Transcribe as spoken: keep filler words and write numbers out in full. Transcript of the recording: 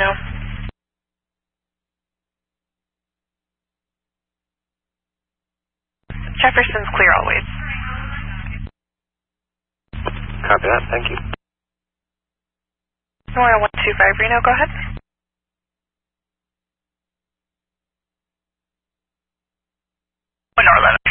Reno. Jefferson's clear always. Copy that, thank you. Nora one two five Reno, go ahead. Nora eleven.